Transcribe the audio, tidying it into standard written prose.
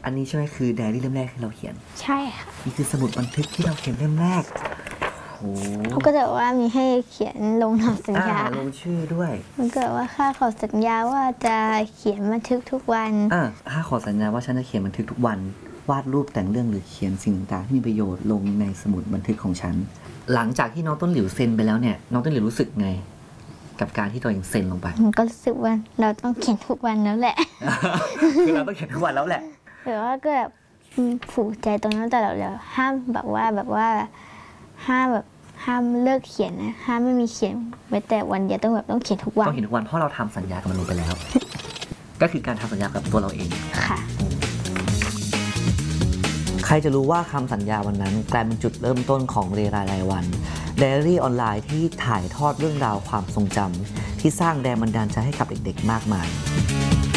อันนี้ใช่ไหมคือไดอารี่เล่มแรกที่เราเขียนใช่ค่ะนี่คือสมุดบันทึกที่เราเขียนเล่มแรกโอ้เขาก็จะบอกว่ามีให้เขียนลงนามสัญญาลงชื่อด้วยมันก็ว่าข้าขอสัญญาว่าจะเขียนบันทึกทุกวันข้าขอสัญญาว่าฉันจะเขียนบันทึกทุกวันวาดรูปแต่งเรื่องหรือเขียนสิ่งต่างๆที่มีประโยชน์ลงในสมุดบันทึกของฉันหลังจากที่น้องต้นหลิวเซ็นไปแล้วเนี่ยน้องต้นหลิวรู้สึกไงกับการที่ตัวเองเซ็นลงไปมันก็รู้สึกว่าเราต้องเขียนทุกวันแล้วแหละคือเราต้องเขียนทุกวันแล้วแหละแต่ว่าก็แบบผูกใจตรงนั้นแต่เราห้ามแบบว่าห้ามเลิกเขียนนะห้ามไม่มีเขียนไว้แต่วันเดียวต้องเขียนทุกวันต้องเขียนทุกวันเพราะเราทำสัญญากับมันลงไปแล้ว ก็คือการทำสัญญากับตัวเราเองค่ะใครจะรู้ว่าคำสัญญาวันนั้นกลายเป็นจุดเริ่มต้นของเรไรรายวันไดอารี่ออนไลน์ที่ถ่ายทอดเรื่องราวความทรงจำที่สร้างแรงบันดาลใจให้กับเด็กๆมากมาย